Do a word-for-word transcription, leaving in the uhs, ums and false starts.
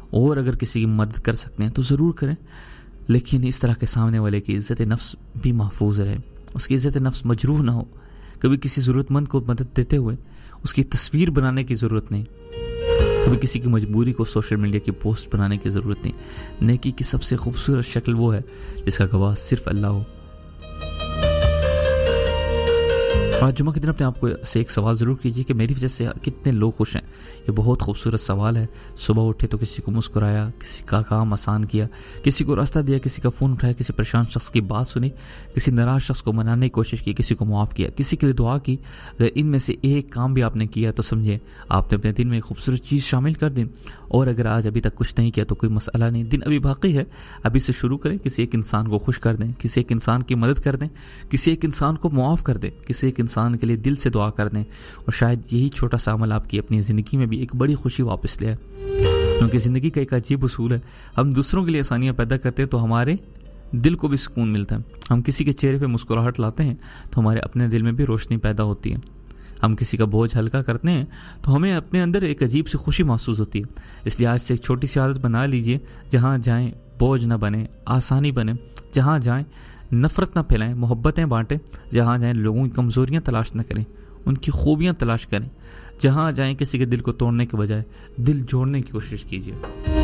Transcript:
اور اگر کسی کی مدد کر سکتے ہیں تو ضرور کریں، لیکن اس طرح کے سامنے والے کی عزت نفس بھی محفوظ رہے، اس کی عزت نفس مجروح نہ ہو۔ کبھی کسی ضرورت مند کو مدد دیتے ہوئے اس کی تصویر بنانے کی ضرورت نہیں، کبھی کسی کی مجبوری کو سوشل میڈیا کی پوسٹ بنانے کی ضرورت نہیں۔ نیکی کی سب سے خوبصورت شکل وہ ہے جس کا گواہ صرف اللہ ہو۔ آج جمعہ کے دن اپنے آپ کو سے ایک سوال ضرور کیجیے کہ میری وجہ سے کتنے لوگ خوش ہیں۔ یہ بہت خوبصورت سوال ہے۔ صبح اٹھے تو کسی کو مسکرایا، کسی کا کام آسان کیا، کسی کو راستہ دیا، کسی کا فون اٹھایا، کسی پریشان شخص کی بات سنی، کسی ناراض شخص کو منانے کی کوشش کی، کسی کو معاف کیا، کسی کے لیے دعا کی۔ اگر ان میں سے ایک کام بھی آپ نے کیا تو سمجھے آپ نے اپنے دن میں ایک خوبصورت چیز شامل کر دی۔ اور اگر آج ابھی تک کچھ نہیں کیا تو کوئی مسئلہ نہیں، دن ابھی باقی ہے، ابھی سے شروع کریں۔ کسی ایک انسان کو خوش کر دیں، کسی ایک انسان کی مدد کر دیں، کسی ایک انسان کو معاف کر دیں، کسی ایک انسان کے لیے دل سے دعا کر دیں، اور شاید یہی چھوٹا سا عمل آپ کی اپنی زندگی میں بھی ایک بڑی خوشی واپس لے آئے۔ کیونکہ زندگی کا ایک عجیب اصول ہے، ہم دوسروں کے لیے آسانیاں پیدا کرتے ہیں تو ہمارے دل کو بھی سکون ملتا ہے۔ ہم کسی کے چہرے پہ مسکراہٹ لاتے ہیں تو ہمارے اپنے دل میں بھی روشنی پیدا ہوتی ہے۔ ہم کسی کا بوجھ ہلکا کرتے ہیں تو ہمیں اپنے اندر ایک عجیب سی خوشی محسوس ہوتی ہے۔ اس لیے آج سے ایک چھوٹی سی عادت بنا لیجئے، جہاں جائیں بوجھ نہ بنے، آسانی بنے، جہاں جائیں نفرت نہ پھیلائیں، محبتیں بانٹیں، جہاں جائیں لوگوں کی کمزوریاں تلاش نہ کریں، ان کی خوبیاں تلاش کریں، جہاں جائیں کسی کے دل کو توڑنے کے بجائے دل جوڑنے کی کوشش کیجیے۔